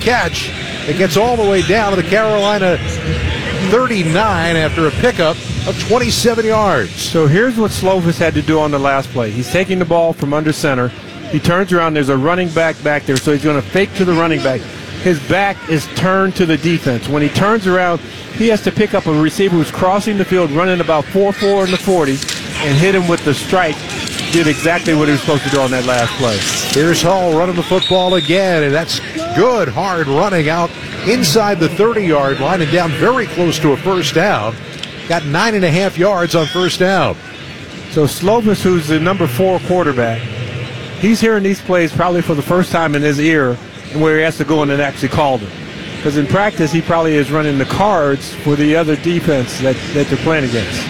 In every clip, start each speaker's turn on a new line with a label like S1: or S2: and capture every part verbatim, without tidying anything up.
S1: catch. It gets all the way down to the Carolina thirty-nine after a pickup of twenty-seven yards.
S2: So here's what Slovis had to do on the last play. He's taking the ball from under center. He turns around. There's a running back back there, so he's going to fake to the running back. His back is turned to the defense. When he turns around, he has to pick up a receiver who's crossing the field, running about four four in the forty, and hit him with the strike. Did exactly what he was supposed to do on that last play.
S1: Here's Hall running the football again, and that's good, hard running out inside the thirty-yard line and down very close to a first down. Got nine and a half yards on first down.
S2: So Slovis, who's the number four quarterback, he's hearing these plays probably for the first time in his ear, where he has to go in and actually call them. Because in practice, he probably is running the cards for the other defense that, that they're playing against.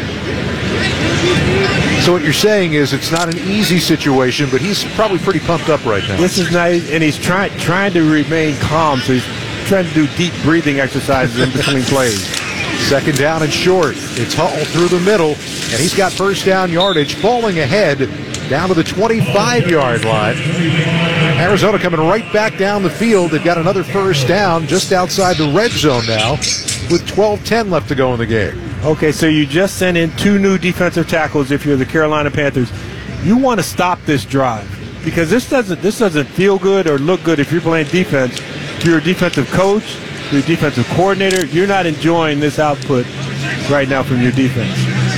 S1: So what you're saying is it's not an easy situation, but he's probably pretty pumped up right now.
S2: This is nice, and he's trying trying to remain calm, so he's trying to do deep breathing exercises in between plays.
S1: Second down and short. It's Hull through the middle, and he's got first down yardage, falling ahead down to the twenty-five-yard line. Arizona coming right back down the field. They've got another first down just outside the red zone now with twelve ten left to go in the game.
S2: Okay, so you just sent in two new defensive tackles if you're the Carolina Panthers. You want to stop this drive because this doesn't this doesn't feel good or look good if you're playing defense. If you're a defensive coach, you're a defensive coordinator, you're not enjoying this output right now from your defense.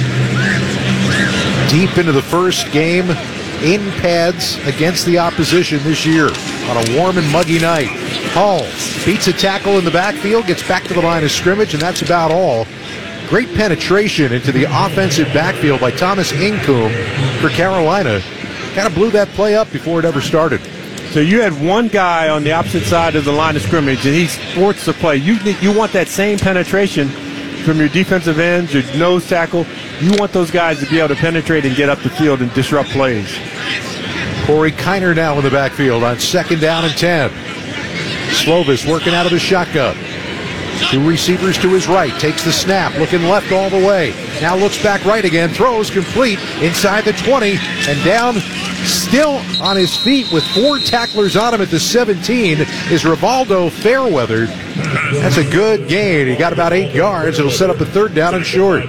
S1: Deep into the first game in pads against the opposition this year on a warm and muggy night. Hall beats a tackle in the backfield, gets back to the line of scrimmage, and that's about all. Great penetration into the offensive backfield by Thomas Incoom for Carolina. Kind of blew that play up before it ever started.
S2: So you had one guy on the opposite side of the line of scrimmage, and he sports the play. You you want that same penetration from your defensive ends, your nose tackle. You want those guys to be able to penetrate and get up the field and disrupt plays.
S1: Corey Kiner now in the backfield on second down and ten. Slovis working out of the shotgun. Two receivers to his right, takes the snap, looking left all the way. Now looks back right again, throws complete inside the twenty, and down still on his feet with four tacklers on him at the seventeen is Rivaldo Fairweather. That's a good gain. He got about eight yards. It'll set up a third down and short.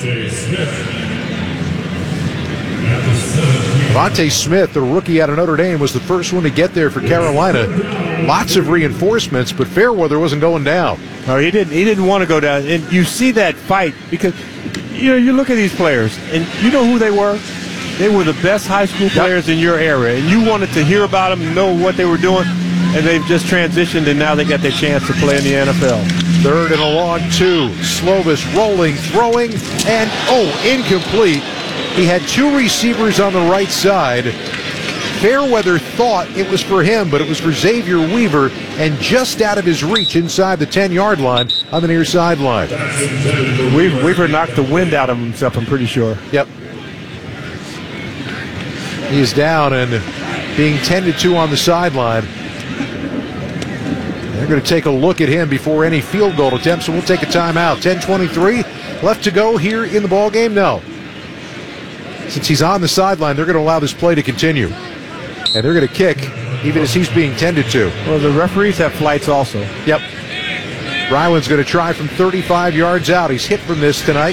S1: Devontae Smith, the rookie out of Notre Dame, was the first one to get there for Carolina. Lots of reinforcements, but Fairweather wasn't going down.
S2: No, he didn't. He didn't want to go down. And you see that fight because, you know, you look at these players, and you know who they were? They were the best high school players yep. in your area, and you wanted to hear about them and know what they were doing, and they've just transitioned, and now they got their chance to play in the N F L.
S1: Third and a long two. Slovis rolling, throwing, and, oh, incomplete. He had two receivers on the right side. Fairweather thought it was for him, but it was for Xavier Weaver, and just out of his reach inside the ten-yard line on the near sideline.
S2: Weaver, Weaver knocked the wind out of himself, I'm pretty sure.
S1: Yep. He's down and being tended to on the sideline. They're going to take a look at him before any field goal attempts, so we'll take a timeout. ten twenty-three left to go here in the ballgame. No. Since he's on the sideline, they're going to allow this play to continue. And they're going to kick even as he's being tended to.
S2: Well, the referees have flights also.
S1: Yep. Ryland's going to try from thirty-five yards out. He's hit from this tonight.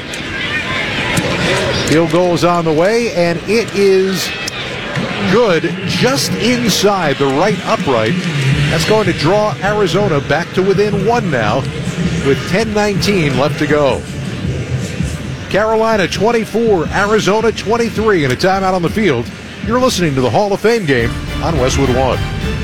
S1: Field goal is on the way, and it is good just inside the right upright. That's going to draw Arizona back to within one now with ten nineteen left to go. Carolina twenty-four, Arizona twenty-three, and a timeout on the field. You're listening to the Hall of Fame game on Westwood One.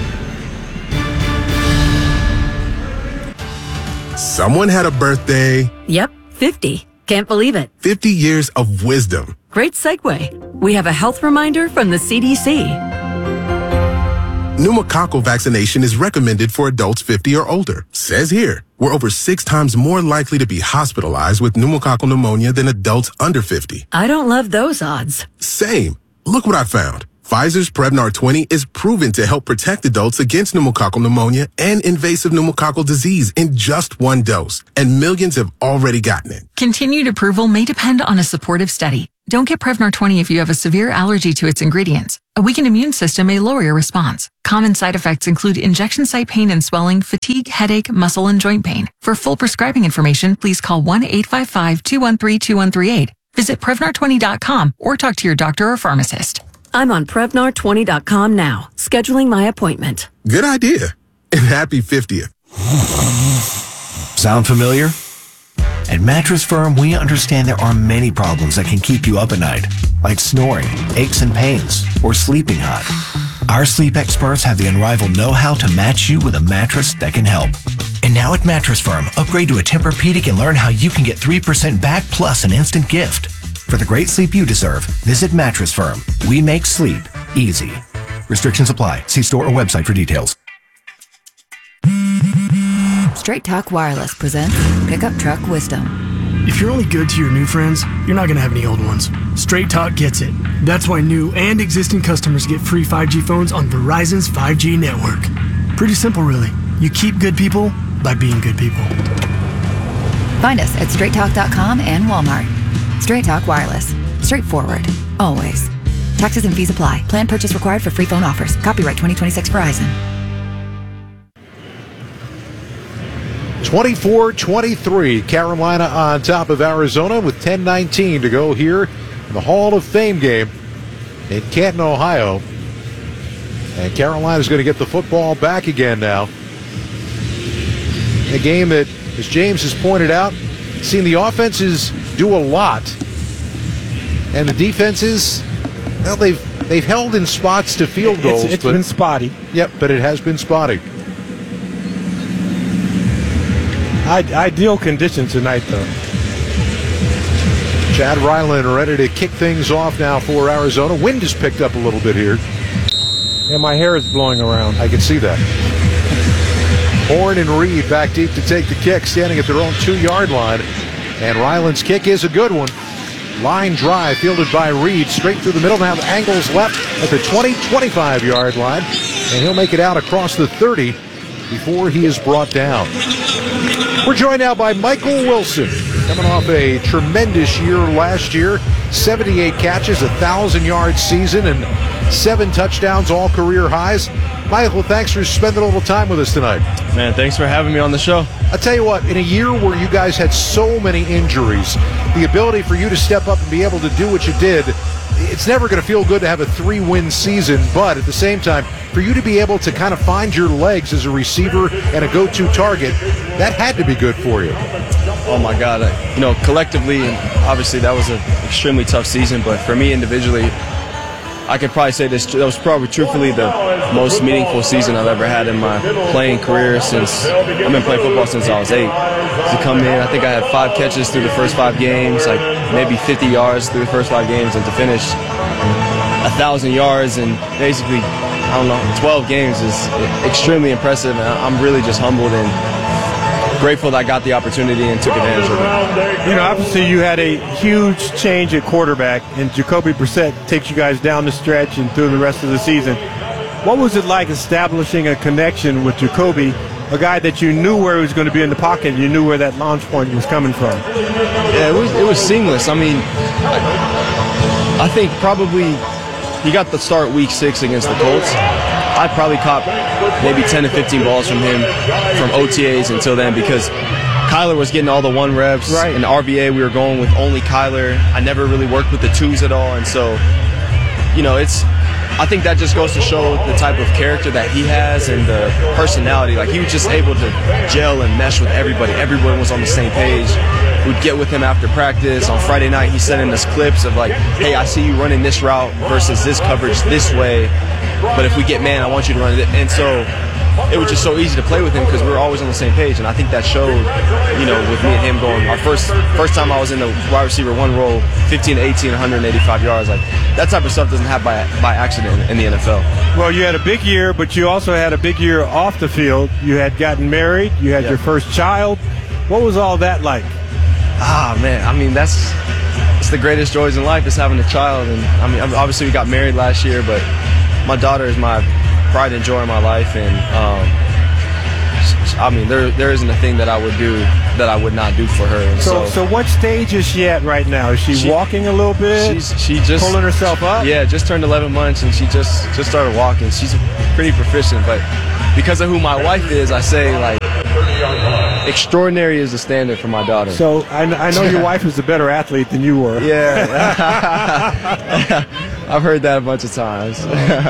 S3: Someone had a birthday.
S4: Yep, fifty. Can't believe it.
S3: fifty years of wisdom.
S4: Great segue. We have a health reminder from the C D C.
S3: Pneumococcal vaccination is recommended for adults fifty or older. Says here, we're over six times more likely to be hospitalized with pneumococcal pneumonia than adults under fifty.
S4: I don't love those odds.
S3: Same. Look what I found. Pfizer's Prevnar twenty is proven to help protect adults against pneumococcal pneumonia and invasive pneumococcal disease in just one dose. And millions have already gotten it.
S5: Continued approval may depend on a supportive study. Don't get Prevnar twenty if you have a severe allergy to its ingredients. A weakened immune system may lower your response. Common side effects include injection site pain and swelling, fatigue, headache, muscle, and joint pain. For full prescribing information, please call one eight five five, two one three, two one three eight. Visit Prevnar twenty dot com or talk to your doctor or pharmacist.
S4: I'm on Prevnar twenty dot com now, scheduling my appointment.
S3: Good idea. And happy fiftieth.
S6: Sound familiar? At Mattress Firm, we understand there are many problems that can keep you up at night, like snoring, aches and pains, or sleeping hot. Our sleep experts have the unrivaled know-how to match you with a mattress that can help. And now at Mattress Firm, upgrade to a Tempur-Pedic and learn how you can get three percent back plus an instant gift. For the great sleep you deserve, visit Mattress Firm. We make sleep easy. Restrictions apply. See store or website for details.
S7: Straight Talk Wireless presents Pickup Truck Wisdom.
S8: If you're only good to your new friends, you're not going to have any old ones. Straight Talk gets it. That's why new and existing customers get free five G phones on Verizon's five G network. Pretty simple, really. You keep good people by being good people.
S7: Find us at straight talk dot com and Walmart. Straight Talk Wireless. Straightforward. Always. Taxes and fees apply. Plan purchase required for free phone offers. Copyright twenty twenty-six Verizon.
S1: twenty-four twenty-three, Carolina on top of Arizona with ten nineteen to go here in the Hall of Fame game in Canton, Ohio. And Carolina's going to get the football back again now. A game that, as James has pointed out, seen the offenses do a lot. And the defenses, well, they've they've held in spots to field goals.
S2: It's, it's
S1: but,
S2: been spotty.
S1: Yep, but it has been spotty.
S2: Ideal conditions tonight, though.
S1: Chad Ryland ready to kick things off now for Arizona. Wind has picked up a little bit here.
S2: And my hair is blowing around.
S1: I can see that. Horn and Reed back deep to take the kick, standing at their own two-yard line. And Ryland's kick is a good one. Line drive fielded by Reed, straight through the middle. Now the angles left at the twenty, twenty-five-yard line. And he'll make it out across the thirty before he is brought down. We're joined now by Michael Wilson, coming off a tremendous year last year. seventy-eight catches, a one thousand-yard season, and seven touchdowns, all career highs. Michael, thanks for spending a little time with us tonight.
S9: Man, thanks for having me on the show.
S1: I'll tell you what, in a year where you guys had so many injuries, the ability for you to step up and be able to do what you did, it's never going to feel good to have a three-win season, but at the same time, for you to be able to kind of find your legs as a receiver and a go-to target, that had to be good for you.
S9: Oh, my God. I, you know, collectively, obviously that was an extremely tough season, but for me individually, I could probably say this, that was probably truthfully the most meaningful season I've ever had in my playing career since, I've been playing football since I was eight. To come in, I think I had five catches through the first five games, like maybe fifty yards through the first five games, and to finish a thousand yards in basically, I don't know, twelve games is extremely impressive, and I'm really just humbled and grateful that I got the opportunity and took advantage of it.
S2: You know, obviously you had a huge change at quarterback, and Jacoby Brissett takes you guys down the stretch and through the rest of the season. What was it like establishing a connection with Jacoby, a guy that you knew where he was going to be in the pocket, you knew where that launch point was coming from?
S9: Yeah, it was, it was seamless. I mean, I, I think probably he got the start week six against the Colts. I probably caught maybe ten to fifteen balls from him from O T As until then, because Kyler was getting all the one reps.
S2: Right.
S9: In R B A, we were going with only Kyler. I never really worked with the twos at all, and so, you know, it's, I think that just goes to show the type of character that he has and the personality. Like, he was just able to gel and mesh with everybody. Everyone was on the same page. We'd get with him after practice. On Friday night, he's sending us clips of like, hey, I see you running this route versus this coverage this way, but if we get man, I want you to run it. And so it was just so easy to play with him because we were always on the same page. And I think that showed, you know, with me and him going, our first first time I was in the wide receiver one role, fifteen to eighteen, one hundred eighty-five yards. Like, that type of stuff doesn't happen by, by accident in the N F L.
S2: Well, you had a big year, but you also had a big year off the field. You had gotten married. You had
S9: Yeah.
S2: your first child. What was all that like?
S9: Ah, man, I mean, that's it's the greatest joys in life is having a child. And I mean, obviously we got married last year, but my daughter is my pride and joy in my life, and um, I mean, there there isn't a thing that I would do that I would not do for her. And
S2: So,
S9: so,
S2: so what stage is she at right now? Is she,
S9: She-
S2: walking a little bit?
S9: she's she just
S2: pulling herself up?
S9: Yeah, just turned eleven months and she just just started walking. She's pretty proficient, but because of who my wife is, I say like extraordinary is the standard for my daughter.
S2: So I, kn- I know your wife is a better athlete than you were.
S9: Yeah, I've heard that a bunch of times.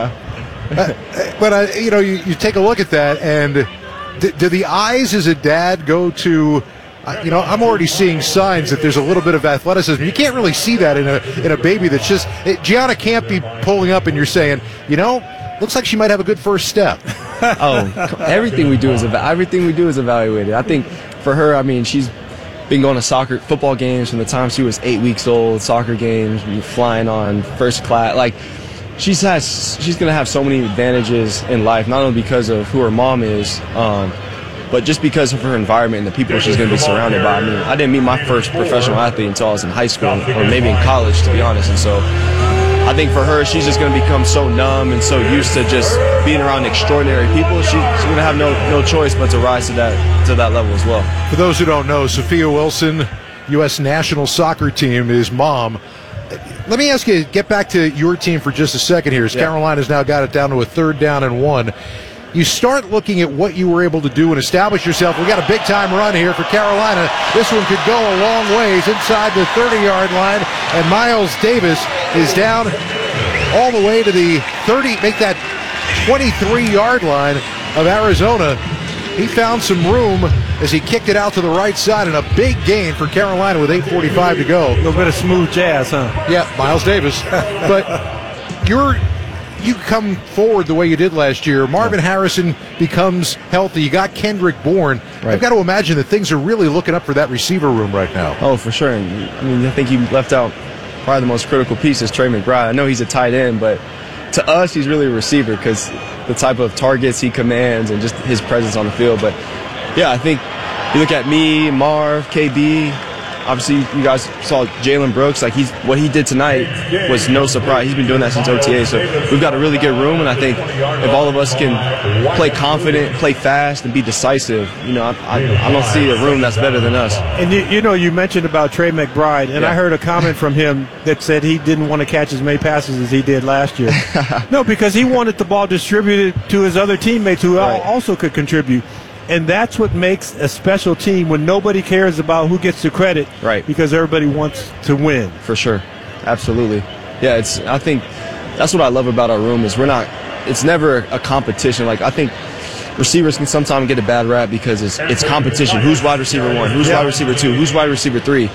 S1: But uh, you know, you, you take a look at that, and d- do the eyes as a dad go to? Uh, you know, I'm already seeing signs that there's a little bit of athleticism. You can't really see that in a in a baby that's just. It, Gianna can't be pulling up, and you're saying, you know, looks like she might have a good first step.
S9: Oh, everything we do is eva- everything we do is evaluated. I think for her, I mean, she's been going to soccer, football games from the time she was eight weeks old. Soccer games, flying on first class, like. She's has she's gonna have so many advantages in life, not only because of who her mom is, um, but just because of her environment and the people she's gonna be surrounded by. I mean, I didn't meet my first professional athlete until I was in high school, or maybe in college, to be honest. And so, I think for her, she's just gonna become so numb and so used to just being around extraordinary people. She, she's gonna have no no choice but to rise to that to that level as well.
S1: For those who don't know, Sophia Wilson, U S national soccer team, is mom. Let me ask you, get back to your team for just a second here. As
S9: Yeah.
S1: Carolina's now got it down to a third down and one. You start looking at what you were able to do and establish yourself. We got a big-time run here for Carolina. This one could go a long ways inside the thirty-yard line, and Miles Davis is down all the way to the thirty, make that twenty-three-yard line of Arizona. He found some room as he kicked it out to the right side, and a big gain for Carolina with eight forty-five to go.
S2: A little bit of smooth jazz, huh?
S1: Yeah, Miles Davis. But you're you come forward the way you did last year. Marvin Harrison becomes healthy. You got Kendrick Bourne.
S9: Right.
S1: I've got to imagine that things are really looking up for that receiver room right now.
S9: Oh, for sure. And, I mean, I think you left out probably the most critical piece is Trey McBride. I know he's a tight end, but to us, he's really a receiver because the type of targets he commands and just his presence on the field. But yeah, I think you look at me, Marv, K B. Obviously, you guys saw Jalen Brooks. Like he's what he did tonight was no surprise. He's been doing that since O T A. So we've got a really good room, and I think if all of us can play confident, play fast, and be decisive, you know, I, I, I don't see a room that's better than us.
S2: And you, you know, you mentioned about Trey McBride, and
S9: Yeah.
S2: I heard a comment from him that said he didn't want to catch as many passes as he did last year. No, because he wanted the ball distributed to his other teammates who al-
S9: Right.
S2: also could contribute. And that's what makes a special team when nobody cares about who gets the credit,
S9: Right.
S2: because everybody wants to win.
S9: For sure, absolutely. Yeah, it's. I think that's what I love about our room is we're not. It's never a competition. Like I think receivers can sometimes get a bad rap because it's it's competition. Who's wide receiver one? Who's wide receiver two? Who's wide receiver three?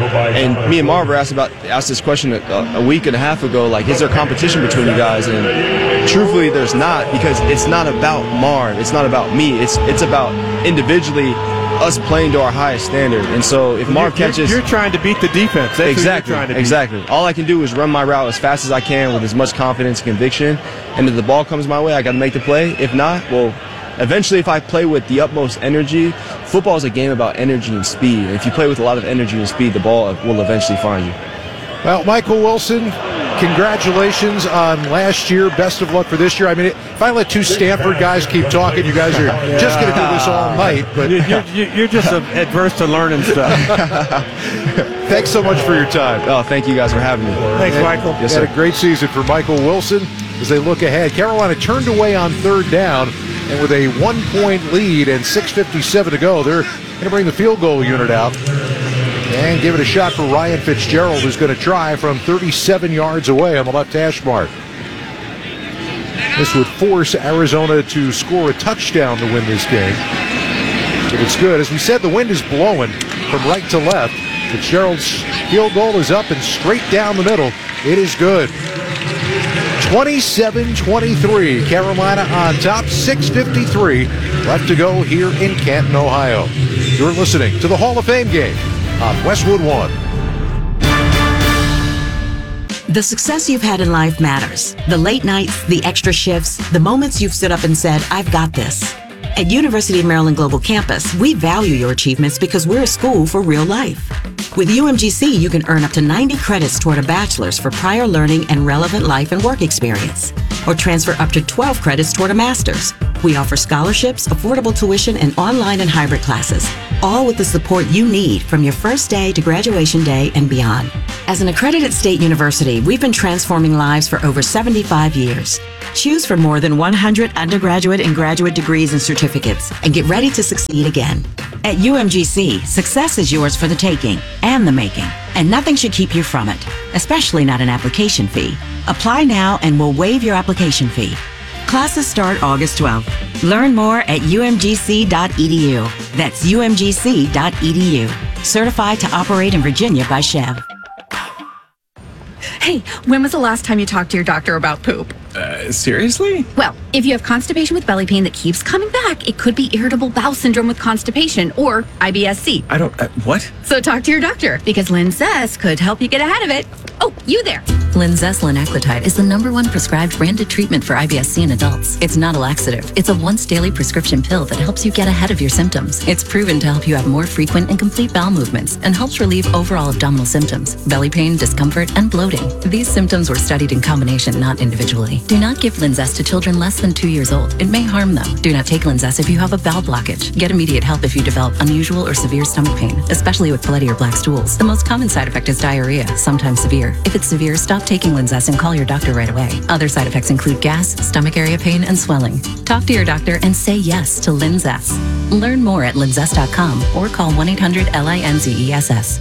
S9: And me and Marv were asked about asked this question a, a week and a half ago. Like, is there competition between you guys? And truthfully, there's not, because it's not about Marv. It's not about me. It's it's about individually us playing to our highest standard. And so if Marv
S2: You're-
S9: catches,
S2: you're, you're trying to beat the defense. That's
S9: exactly,
S2: who you're trying to beat.
S9: exactly. All I can do is run my route as fast as I can with as much confidence and conviction. And if the ball comes my way, I got to make the play. If not, well, eventually, if I play with the utmost energy, football is a game about energy and speed. And if you play with a lot of energy and speed, the ball will eventually find you.
S1: Well, Michael Wilson, congratulations on last year. Best of luck for this year. I mean, if I let two Stanford guys keep talking, you guys are just going to do this all night. But
S2: You- You're, you're, you're just adverse to learning stuff.
S1: thanks so much for your time.
S9: Oh, thank you guys for having me.
S2: Thanks, Michael.
S9: Yes,
S1: Had
S9: sir.
S1: a great season for Michael Wilson as they look ahead. Carolina turned away on third down, and with a one-point lead and six fifty-seven to go, they're going to bring the field goal unit out and give it a shot for Ryan Fitzgerald, who's going to try from thirty-seven yards away on the left hash mark. This would force Arizona to score a touchdown to win this game. If it's good, as we said, the wind is blowing from right to left. Fitzgerald's field goal is up and straight down the middle. It is good. twenty-seven twenty-three, Carolina on top, six fifty-three left to go here in Canton, Ohio. You're listening to the Hall of Fame game on Westwood One.
S10: The success you've had in life matters. The late nights, the extra shifts, the moments you've stood up and said, I've got this. At University of Maryland Global Campus, we value your achievements because we're a school for real life. With U M G C, you can earn up to ninety credits toward a bachelor's for prior learning and relevant life and work experience, or transfer up to twelve credits toward a master's. We offer scholarships, affordable tuition, and online and hybrid classes, all with the support you need from your first day to graduation day and beyond. As an accredited state university, we've been transforming lives for over seventy-five years. Choose from more than one hundred undergraduate and graduate degrees and certificates, and get ready to succeed again. At U M G C, success is yours for the taking and the making, and nothing should keep you from it, especially not an application fee. Apply now and we'll waive your application fee. Classes start August twelfth. Learn more at U M G C dot E D U. That's U M G C dot E D U. Certified to operate in Virginia by Chev.
S11: Hey, when was the last time you talked to your doctor about poop?
S12: Uh, seriously?
S11: Well, if you have constipation with belly pain that keeps coming back, it could be irritable bowel syndrome with constipation or I B S C.
S12: I don't, uh, what?
S11: So talk to your doctor, because Linzess could help you get ahead of it. Oh, you there.
S13: Linzess linaclotide is the number one prescribed branded treatment for I B S C in adults. It's not a laxative. It's a once daily prescription pill that helps you get ahead of your symptoms. It's proven to help you have more frequent and complete bowel movements and helps relieve overall abdominal symptoms, belly pain, discomfort, and bloating. These symptoms were studied in combination, not individually. Do not give Linzess to children less than two years old. It may harm them. Do not take Linzess if you have a bowel blockage. Get immediate help if you develop unusual or severe stomach pain, especially with bloody or black stools. The most common side effect is diarrhea, sometimes severe. If it's severe, stop taking Linzess and call your doctor right away. Other side effects include gas, stomach area pain, and swelling. Talk to your doctor and say yes to Linzess. Learn more at linzess dot com or call one eight hundred L I N Z E S S.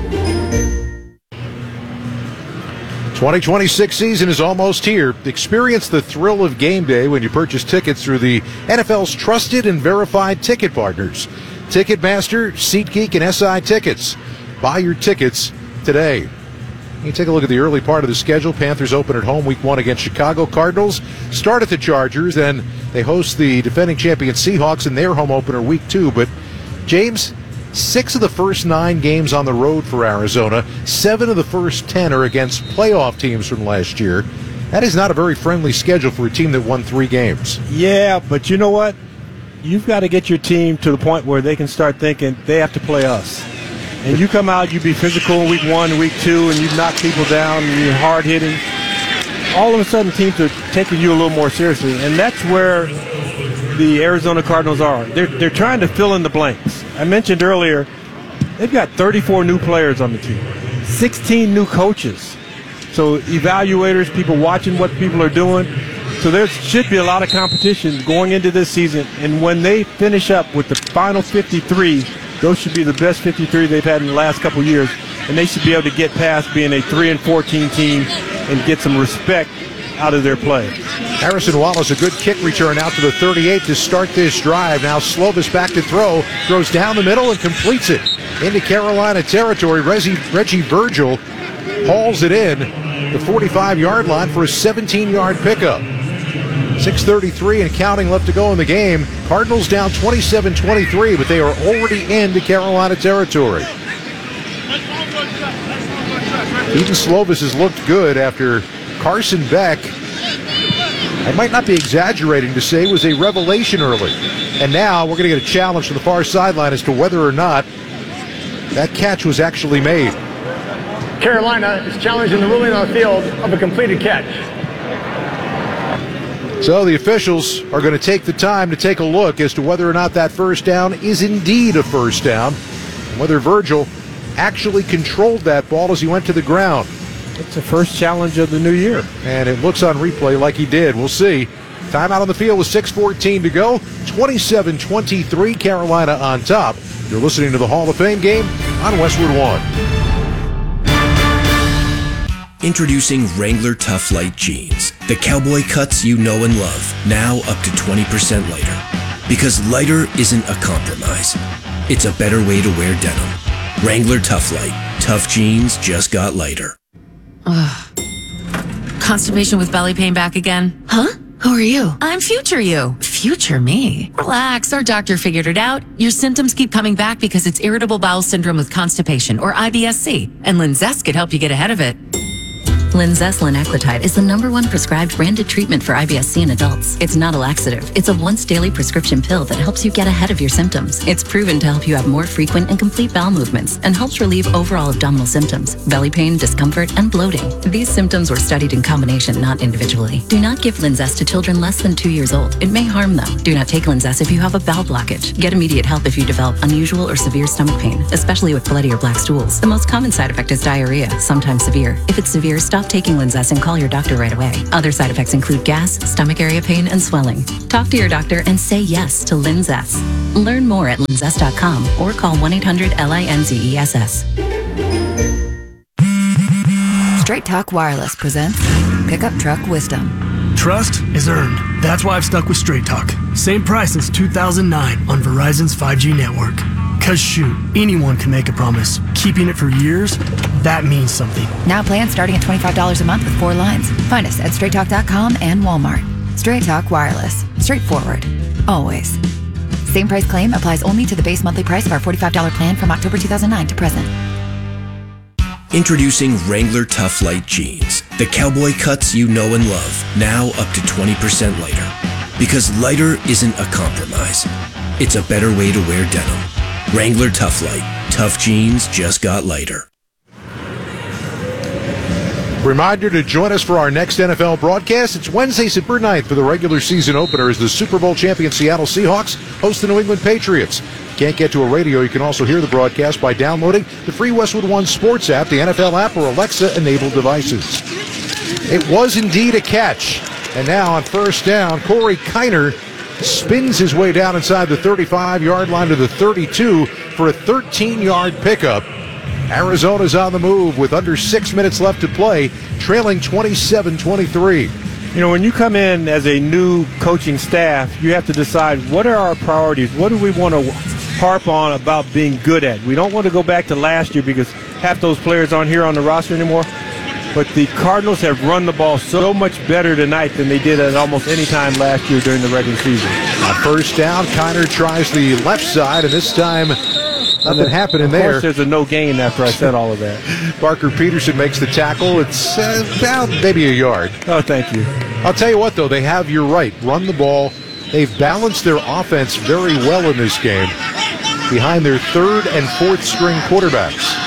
S1: twenty twenty-six season is almost here. Experience the thrill of game day when you purchase tickets through the N F L's trusted and verified ticket partners, Ticketmaster, SeatGeek, and S I Tickets. Buy your tickets today. You take a look at the early part of the schedule. Panthers open at home week one against Chicago. Cardinals start at the Chargers, then they host the defending champion Seahawks in their home opener week two. But, James, six of the first nine games on the road for Arizona, seven of the first ten are against playoff teams from last year. That is not a very friendly schedule for a team that won three games.
S2: Yeah, but you know what? You've got to get your team to the point where they can start thinking they have to play us. And you come out, you be physical in week one, week two, and you knock people down, and you're hard-hitting. All of a sudden, teams are taking you a little more seriously, and that's where the Arizona Cardinals are. They're, they're trying to fill in the blanks. I mentioned earlier, they've got thirty-four new players on the team, sixteen new coaches. So evaluators, people watching what people are doing. So there should be a lot of competition going into this season, and when they finish up with the final fifty-three, those should be the best fifty-three they've had in the last couple of years, and they should be able to get past being a three and fourteen team and get some respect out of their play.
S1: Harrison Wallace, a good kick return out to the thirty-eight to start this drive. Now Slovis back to throw, throws down the middle and completes it into Carolina territory. Reggie, Reggie Virgil hauls it in the forty-five-yard line for a seventeen-yard pickup. six thirty-three and counting left to go in the game. Cardinals down twenty-seven twenty-three, but they are already into Carolina territory. Even Slovis has looked good after Carson Beck, I might not be exaggerating to say, was a revelation early. And now we're going to get a challenge from the far sideline as to whether or not that catch was actually made.
S14: Carolina is challenging the ruling on the field of a completed catch.
S1: So the officials are going to take the time to take a look as to whether or not that first down is indeed a first down, and whether Virgil actually controlled that ball as he went to the ground.
S2: It's the first challenge of the new year.
S1: And it looks on replay like he did. We'll see. Timeout on the field with six fourteen to go. twenty-seven twenty-three, Carolina on top. You're listening to the Hall of Fame game on Westwood One.
S15: Introducing Wrangler Tough Light Jeans. The cowboy cuts you know and love. Now up to twenty percent lighter. Because lighter isn't a compromise. It's a better way to wear denim. Wrangler Tough Light. Tough jeans just got lighter.
S5: Ugh. Constipation with belly pain back again?
S11: Huh? Who are you?
S5: I'm future you. Future me? Relax, our doctor figured it out. Your symptoms keep coming back because it's irritable bowel syndrome with constipation, or I B S C, and Linzess could help you get ahead of it.
S13: Linzess linaclotide is the number one prescribed branded treatment for I B S C in adults. It's not a laxative. It's a once-daily prescription pill that helps you get ahead of your symptoms. It's proven to help you have more frequent and complete bowel movements and helps relieve overall abdominal symptoms, belly pain, discomfort, and bloating. These symptoms were studied in combination, not individually. Do not give Linzess to children less than two years old. It may harm them. Do not take Linzess if you have a bowel blockage. Get immediate help if you develop unusual or severe stomach pain, especially with bloody or black stools. The most common side effect is diarrhea, sometimes severe. If it's severe, stop taking Linzess and call your doctor right away. Other side effects include gas, stomach area pain, and swelling. Talk to your doctor and say yes to Linzess. Learn more at linzess dot com or call one eight hundred L I N Z E S S.
S7: Straight Talk Wireless presents Pickup Truck Wisdom.
S8: Trust is earned. That's why I've stuck with Straight Talk. Same price since two thousand nine on Verizon's five G network. Cause shoot, anyone can make a promise. Keeping it for years, that means something.
S7: Now plans starting at twenty-five dollars a month with four lines. Find us at straight talk dot com and Walmart. Straight Talk Wireless. Straightforward. Always. Same price claim applies only to the base monthly price of our forty-five dollars plan from October two thousand nine to present.
S15: Introducing Wrangler Tough Light Jeans. The cowboy cuts you know and love. Now up to twenty percent lighter. Because lighter isn't a compromise. It's a better way to wear denim. Wrangler Tough Light. Tough jeans just got lighter.
S1: Reminder to join us for our next N F L broadcast. It's Wednesday, September ninth for the regular season opener as the Super Bowl champion Seattle Seahawks host the New England Patriots. Can't get to a radio, you can also hear the broadcast by downloading the free Westwood One Sports app, the N F L app, or Alexa-enabled devices. It was indeed a catch. And now on first down, Corey Kiner spins his way down inside the thirty-five-yard line to the thirty-two for a thirteen-yard pickup. Arizona's on the move with under six minutes left to play, trailing twenty-seven twenty-three.
S2: You know, when you come in as a new coaching staff, you have to decide what are our priorities? What do we want to harp on about being good at? We don't want to go back to last year because half those players aren't here on the roster anymore. But the Cardinals have run the ball so much better tonight than they did at almost any time last year during the regular season.
S1: On first down, Kiner tries the left side, and this time nothing happening there.
S2: Of course, there's a no gain after I said all of that.
S1: Parker Peterson makes the tackle. It's uh, about maybe a yard.
S2: Oh, thank you.
S1: I'll tell you what, though, they have, you're right, run the ball. They've balanced their offense very well in this game behind their third and fourth string quarterbacks.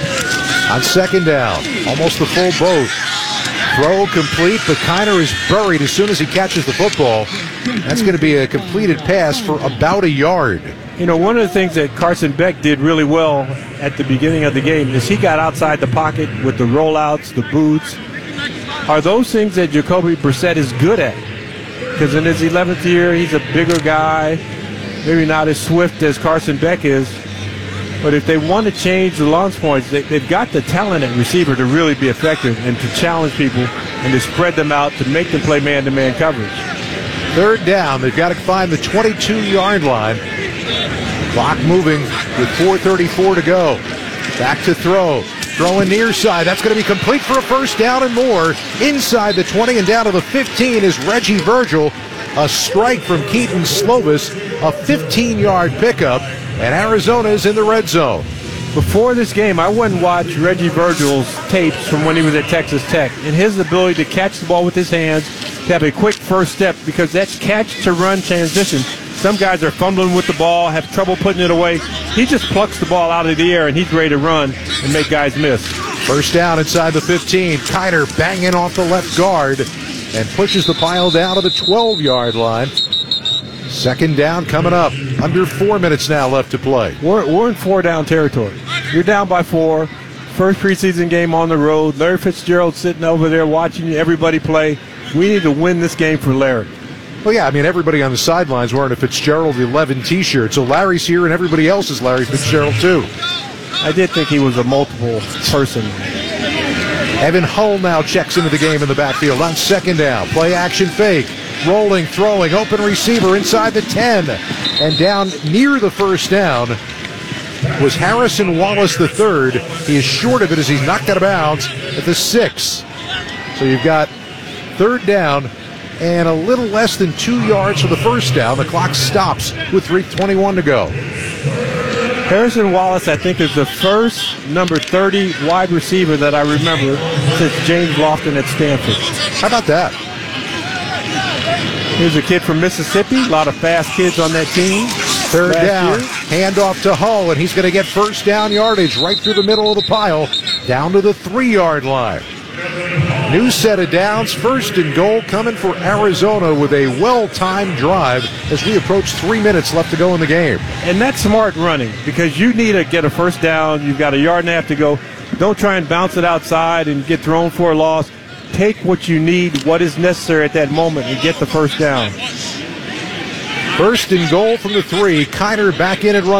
S1: On second down, almost the full boat. Throw complete, but Kiner is buried as soon as he catches the football. That's going to be a completed pass for about a yard.
S2: You know, one of the things that Carson Beck did really well at the beginning of the game is he got outside the pocket with the rollouts, the boots. Are those things that Jacoby Brissett is good at? Because in his eleventh year, he's a bigger guy, maybe not as swift as Carson Beck is. But if they want to change the launch points, they, they've got the talent at receiver to really be effective and to challenge people and to spread them out to make them play man-to-man coverage.
S1: Third down, they've got to find the twenty-two-yard line. Clock moving with four thirty-four to go. Back to throw. Throwing near side. That's going to be complete for a first down and more. Inside the twenty and down to the fifteen is Reggie Virgil. A strike from Keaton Slovis. A fifteen-yard pickup. And Arizona is in the red zone.
S2: Before this game, I went and watched Reggie Virgil's tapes from when he was at Texas Tech. And his ability to catch the ball with his hands, to have a quick first step, because that's catch-to-run transition. Some guys are fumbling with the ball, have trouble putting it away. He just plucks the ball out of the air, and he's ready to run and make guys miss.
S1: First down inside the fifteen. Kiner banging off the left guard and pushes the pile down to the twelve-yard line. Second down coming up. Under four minutes now left to play.
S2: We're, we're in four-down territory. You're down by four. First preseason game on the road. Larry Fitzgerald sitting over there watching everybody play. We need to win this game for Larry.
S1: Well, yeah, I mean, everybody on the sidelines wearing a Fitzgerald eleven T-shirt. So Larry's here and everybody else is Larry Fitzgerald, too.
S2: I did think he was a multiple person.
S1: Evan Hull now checks into the game in the backfield on second down. Play action fake. Rolling, throwing, open receiver inside the ten. And down near the first down was Harrison Wallace the third. He is short of it as he's knocked out of bounds at the six. So you've got third down and a little less than two yards for the first down. The clock stops with three twenty-one to go.
S2: Harrison Wallace, I think, is the first number thirty wide receiver that I remember since James Lofton at Stanford.
S1: How about that?
S2: Here's a kid from Mississippi. A lot of fast kids on that team.
S1: Third down,
S2: year.
S1: handoff to Hull, and he's going to get first down yardage right through the middle of the pile, down to the three-yard line. New set of downs, first and goal coming for Arizona with a well-timed drive as we approach three minutes left to go in the game.
S2: And that's smart running because you need to get a first down. You've got a yard and a half to go. Don't try and bounce it outside and get thrown for a loss. Take what you need, what is necessary at that moment, and get the first down.
S1: First and goal from the three. Kiner back in and run.